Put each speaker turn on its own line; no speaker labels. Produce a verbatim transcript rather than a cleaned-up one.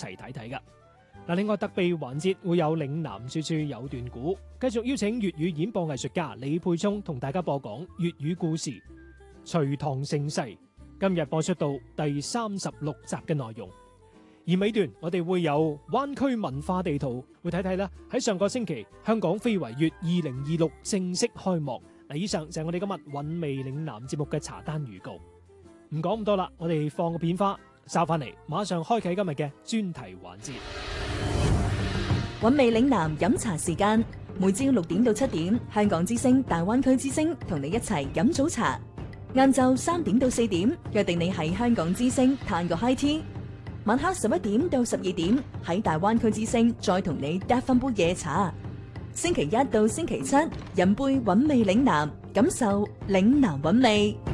齊睇睇㗎。嗱，另外特備環節會有嶺南處處有段古，繼續邀請粵語演播藝術家李沛聰同大家播講粵語故事《隋唐盛世》，今日播出到第三十六集嘅內容。而尾段我哋會有灣區文化地圖，會睇睇啦。喺上個星期香港非遺月二零二六正式開幕。嗱，以上就係我哋今日韻味嶺南節目嘅茶單預告。唔講咁多啦，我哋放個片花，稍翻嚟馬上開啟今日嘅專題環節。
韻味嶺南飲茶時間，每朝六點到七點，香港之聲、大灣區之聲同你一齊飲早茶。晏晝三點到四點，約定你喺香港之聲嘆個 high tea。晚黑十一點到十二點，喺大灣區之聲再同你嗒翻杯夜茶。星期一到星期七，飲杯韻味嶺南，感受嶺南韻味。